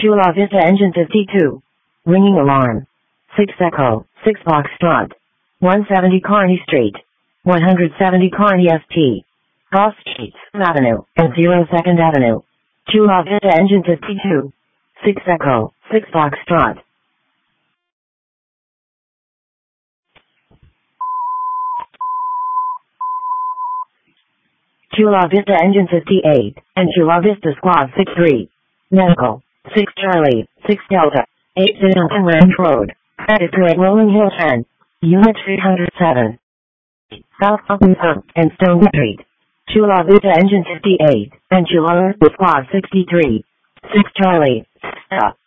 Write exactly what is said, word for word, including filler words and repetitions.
Chula Vista Engine fifty-two. Ringing alarm. six Echo, six Foxtrot. one seventy Kearney Street. one seventy Kearney S T. Cross Streets Avenue and zero second Avenue. Chula Vista Engine fifty-two. six Echo, six Foxtrot. Chula Vista Engine fifty-eight, and Chula Vista Squad six-three. Medical, six Charlie, six Delta, eight Duncan Ranch Road, Editor at Rolling Hill ten, Unit three hundred seven. South Buckington and Stone Street. Chula Vista Engine fifty-eight, and Chula Vista Squad sixty-three. six Charlie, Stop.